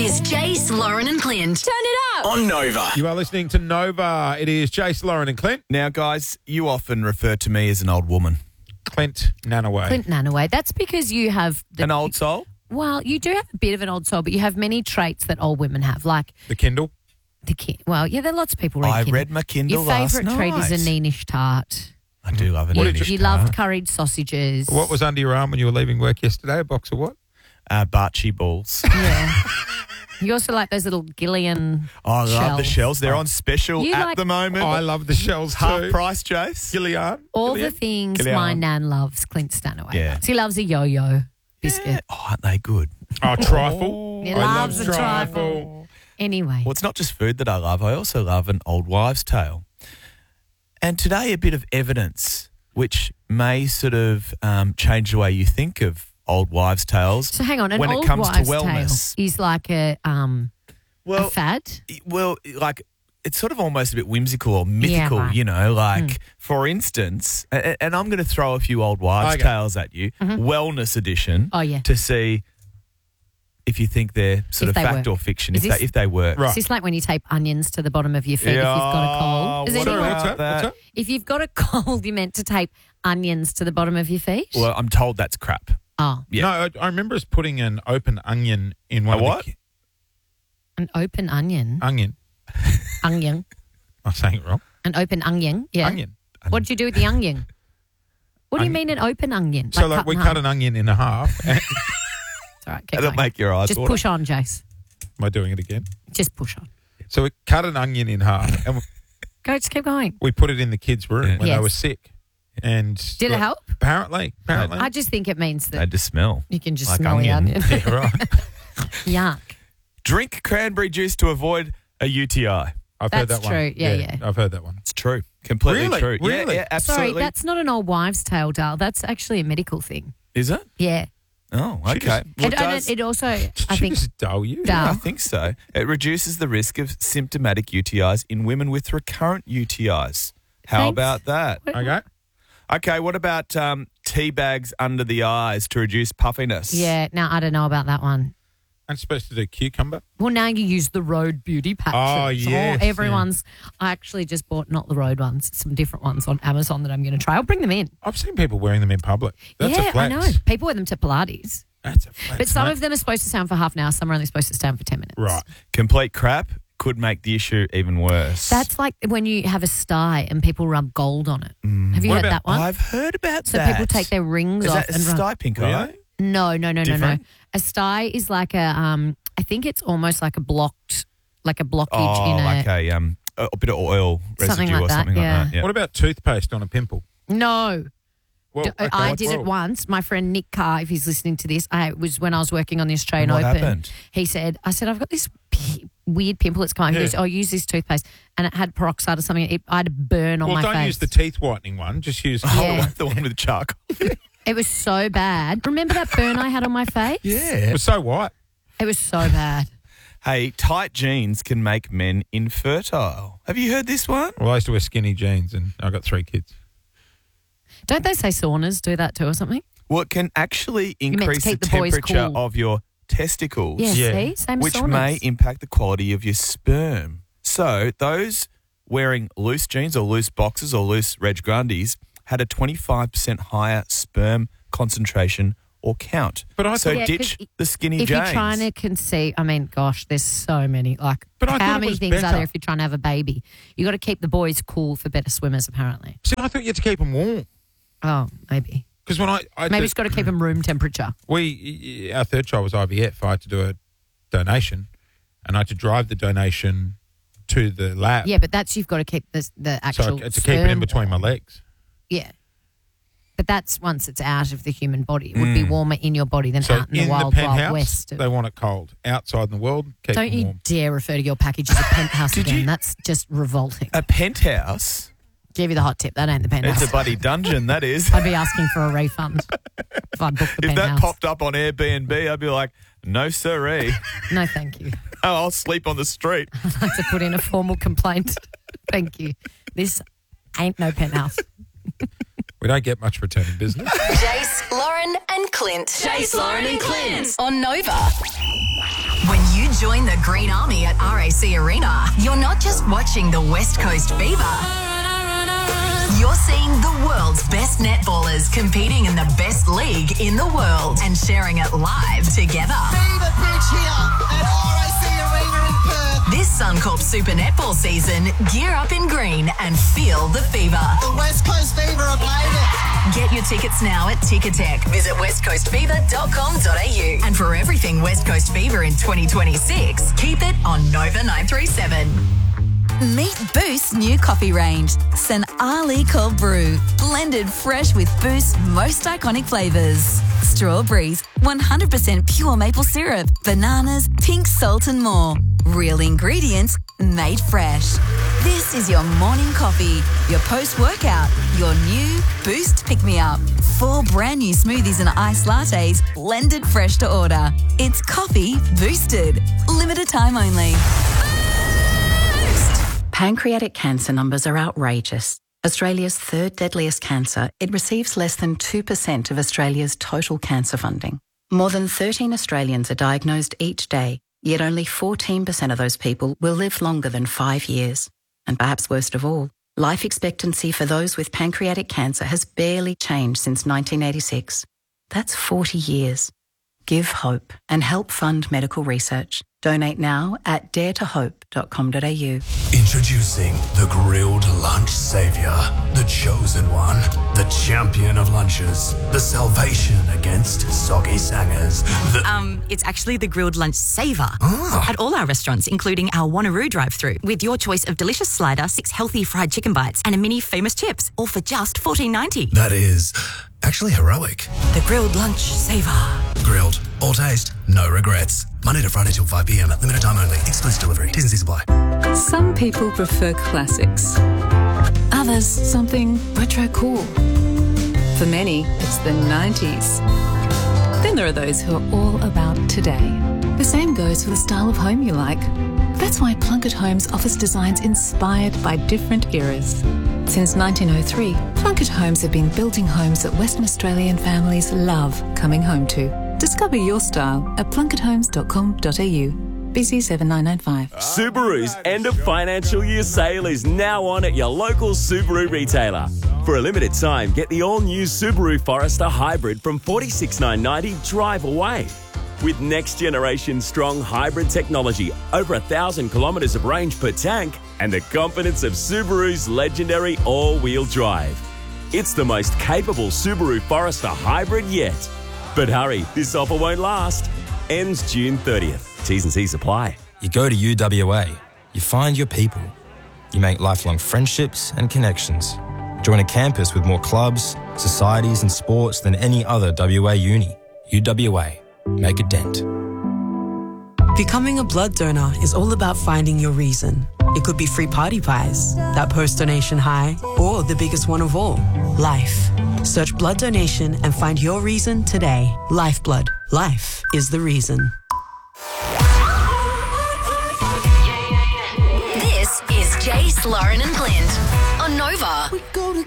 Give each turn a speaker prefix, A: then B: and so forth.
A: is Jace, Lauren and Clint. Turn it up.
B: On Nova.
C: You are listening to Nova. It is Jace, Lauren and Clint.
D: Now, guys, you often refer to me as an old woman.
C: Clint Nanaway.
E: Clint Nanaway. That's because you have...
D: An old soul?
E: Well, you do have a bit of an old soul, but you have many traits that old women have, like...
C: The Kindle.
E: Well, yeah, there are lots of people read
D: I
E: Kindle.
D: read my Kindle
E: Your
D: last
E: favourite trait is a
D: night.
E: Neenish tart.
D: I do love an
C: What did
D: English
E: You
D: tart.
E: loved curried sausages.
C: What was under your arm when you were leaving work yesterday? A box of what?
D: Barchi balls.
E: Yeah. You also like those little Gillian
D: Oh, I love the
E: shells.
D: shells. They're on special
E: You
D: at
E: like-
D: the moment.
C: Oh, I love the shells too.
D: Half price, Jace.
C: Gillian.
E: All
C: Gillian?
E: the things
D: Gillian.
E: my nan loves, Clint Stanaway.
D: Yeah.
E: loves. He loves a yo-yo biscuit.
D: Oh, aren't they good?
C: Oh, trifle.
E: He
C: I
E: loves
C: love
E: a trifle. Anyway.
D: Well, it's not just food that I love. I also love an old wives' tale. And today, a bit of evidence which may sort of change the way you think of old wives' tales.
E: So hang on, an
D: when
E: old
D: it comes to
E: wives'
D: wellness.
E: tale is like a fad?
D: Well, like it's sort of almost a bit whimsical or mythical,
E: right.
D: you know, like for instance, and I'm going to throw a few old wives'
C: Okay.
D: tales at you, wellness edition,
E: Oh, yeah.
D: to see if you think they're sort
E: If
D: of
E: they
D: fact
E: work.
D: or fiction,
E: Is
D: if they work.
C: Right.
E: Is this like when you tape onions to the bottom of your feet if you've got a cold? Is
D: what
E: anyone-
D: about
C: What's that?
D: that?
C: What's that?
E: If you've got a cold, you're meant to tape onions to the bottom of your feet?
D: Well, I'm told that's crap.
E: Oh,
D: Yeah.
C: No, I remember us putting an open onion in one
D: A
C: of
D: what?
C: the...
E: an open onion.
C: Onion.
E: Onion.
C: I'm saying it wrong.
E: An open onion. Yeah.
C: Onion.
E: What did you do with the onion? What do you
C: Onion.
E: mean an open onion?
C: So like we
E: in
C: cut
E: half?
C: an onion in half.
E: It's all right, keep
D: That'll
E: going.
D: make your eyes
E: Just
D: water.
E: push on, Jace.
C: Am I doing it again?
E: Just push on.
C: So we cut an onion in half and
E: Go, just keep going.
C: we put it in the kids' room
D: Yeah.
C: when
E: Yes.
C: they were sick. And
E: Did it help?
C: Apparently.
E: I just think it means
D: They
E: that
D: just smell.
E: you can just
D: like
E: smell
D: onion.
E: the onion.
C: Yeah, right.
E: Yuck.
D: Drink cranberry juice to avoid a UTI.
C: I've heard
E: That's
C: that one.
E: true. Yeah.
C: I've heard that one.
D: It's true. Completely
C: Really?
D: true.
C: Really?
D: Yeah,
E: Sorry,
D: absolutely.
E: that's not an old wives' tale, Dale. That's actually a medical thing.
D: Is it?
E: Yeah.
D: Oh,
C: She
D: okay.
C: just-
D: Well, it
E: It also, I
C: Did she
E: think,
C: just dull you?
E: Dull.
D: I think so. It reduces the risk of symptomatic UTIs in women with recurrent UTIs. How
E: Thanks.
D: about that?
C: Okay.
D: Okay, what about tea bags under the eyes to reduce puffiness?
E: yeah, now I don't know about that one.
C: I'm supposed to do cucumber.
E: Well, now you use the Road Beauty patches.
C: Oh, yes,
E: Everyone's, I actually just bought not the Road ones, some different ones on Amazon that I'm going to try. I'll bring them in.
C: I've seen people wearing them in public. That's
E: yeah,
C: a flex.
E: I know. People wear them to Pilates.
C: That's a flex.
E: But some
C: mate.
E: of them are supposed to stand for half an hour. Some are only supposed to stand for 10 minutes.
C: Right.
D: Complete crap could make the issue even worse.
E: That's like when you have a sty and people rub gold on it. Have you
C: What
E: heard
C: about-
E: that one?
D: I've heard about
E: So
D: that.
E: people take their rings
D: Is
E: off
D: that a
E: and rub.
D: sty pink eye?
C: Really?
E: No.
D: Different?
E: A sty is like a, I think it's almost like a blockage
D: Oh,
E: in
D: like a bit of oil
E: Something
D: residue
E: like
D: or
E: that,
D: something
E: yeah.
D: like that. Yeah.
C: What about toothpaste on a pimple?
E: No.
C: Well, okay,
E: I
C: what's
E: did it
C: wrong?
E: once. My friend Nick Carr, if he's listening to this, it was when I was working on the Australian
D: And what
E: Open.
D: happened?
E: I said, I've got this weird pimple that's come out. He
C: Yeah.
E: goes, use this toothpaste. And it had peroxide or something. I had a burn on
C: Well,
E: my
C: don't
E: face.
C: use the teeth whitening one. Just use.
E: Yeah.
D: The one with charcoal.
E: It was so bad. Remember that burn I had on my face?
C: It was so white.
E: It was so bad.
D: Hey, tight jeans can make men infertile. Have you heard this one?
C: Well, I used to wear skinny jeans, and I got 3 kids.
E: Don't they say saunas do that too or something?
D: Well, it can actually
E: meant to
D: increase the
E: keep the boys
D: temperature
E: cool.
D: of your testicles,
E: Yeah,
C: Yeah.
E: see? Same
D: which
E: saunas.
D: may impact the quality of your sperm. So those wearing loose jeans or loose boxers or loose Reg Grundies had a 25% higher sperm concentration or count.
C: But I
D: so
C: thought-
E: Yeah,
D: ditch
E: 'cause
D: the skinny
E: If
D: jeans.
E: you're trying to conceive, I mean, gosh, there's so many. Like,
C: But I thought
E: how
C: it
E: many
C: was
E: things are
C: better.
E: there if you're trying to have a baby? You got to keep the boys cool for better swimmers, apparently.
C: See, I thought you had to keep them warm.
E: Oh, maybe.
C: Because when I
E: Maybe
C: did-
E: it's got to keep them room temperature.
C: our third child was IVF. I had to do a donation, and I had to drive the donation to the lab.
E: Yeah, but that's you've got to keep the
C: so
E: actual.
C: I had to keep it in
E: sperm
C: between my
E: warm.
C: legs.
E: Yeah. But that's once it's out of the human body. It would be warmer in your body than
C: So
E: out in
C: in
E: the wild,
C: penthouse,
E: wild west.
C: they want it cold. Outside in the world, keep
E: Don't
C: them
E: you
C: warm.
E: dare refer to your package as a penthouse
D: Did
E: again.
D: you-
E: That's just revolting.
D: a penthouse?
E: Give you the hot tip. That ain't the penthouse.
D: It's a bloody dungeon, that is.
E: I'd be asking for a refund if I'd booked the
D: If that
E: penthouse.
D: popped up on Airbnb, I'd be like, no siree.
E: No, thank you.
D: Oh, I'll sleep on the street.
E: I'd like to put in a formal complaint. Thank you. This ain't no penthouse.
C: We don't get much returning business.
A: Jace, Lauren and Clint. Jace, Lauren and Clint. On Nova. When you join Join the Green Army at RAC Arena. You're not just watching the West Coast Fever. You're seeing the world's best netballers competing in the best league in the world and sharing it live together.
B: Fever pitch here at RAC Arena in Perth.
A: This Suncorp Super Netball season, gear up in green and feel the fever.
B: The West Coast Fever have made it.
A: Get your tickets now at Ticketek. Visit westcoastfever.com.au. And for everything West Coast Fever in 2026, keep it on Nova 937.
F: Meet Boost's new coffee range, St. Ali Cold Brew, blended fresh with Boost's most iconic flavours. Strawberries, 100% pure maple syrup, bananas, pink salt and more. Real ingredients, made fresh. This is your morning coffee, your post-workout, your new Boost pick-me-up. 4 brand new smoothies and iced lattes, blended fresh to order. It's coffee boosted. Limited time only.
G: Pancreatic cancer numbers are outrageous. Australia's 3rd deadliest cancer, it receives less than 2% of Australia's total cancer funding. More than 13 Australians are diagnosed each day, yet only 14% of those people will live longer than 5 years. And perhaps worst of all, life expectancy for those with pancreatic cancer has barely changed since 1986. That's 40 years. Give hope and help fund medical research. Donate now at daretohope.com.au.
H: Introducing the grilled lunch savior, the chosen one, the champion of lunches, the salvation against soggy sangers.
I: It's actually the grilled lunch saver at all our restaurants, including our Wanneroo drive-thru, with your choice of delicious slider, 6 healthy fried chicken bites, and a mini famous chips, all for just $14.90.
H: That is actually heroic.
I: The grilled lunch saver.
H: Grilled, all taste, no regrets. Monday to Friday till 5 p.m. Limited time only. Exclusive delivery. T's and C's apply.
J: Some people prefer classics. Others, something retro cool. For many, it's the 90s. Then there are those who are all about today. The same goes for the style of home you like. That's why Plunkett Homes offers designs inspired by different eras. Since 1903, Plunkett Homes have been building homes that Western Australian families love coming home to. Discover your style at plunketthomes.com.au. BC 7995.
K: Subaru's end of financial year sale is now on at your local Subaru retailer. For a limited time, get the all-new Subaru Forester Hybrid from $46,990 drive away. With next-generation strong hybrid technology, over 1,000 kilometres of range per tank, and the confidence of Subaru's legendary all-wheel drive. It's the most capable Subaru Forester Hybrid yet. But hurry, this offer won't last. Ends June 30th. T's and C's apply.
L: You go to UWA, you find your people. You make lifelong friendships and connections. Join a campus with more clubs, societies and sports than any other WA uni. UWA. Make a dent.
M: Becoming a blood donor is all about finding your reason. It could be free party pies, that post-donation high, or the biggest one of all, life. Search blood donation and find your reason today. Lifeblood. Life is the reason.
A: This is Jace, Lauren and Clint on Nova.
B: We go together.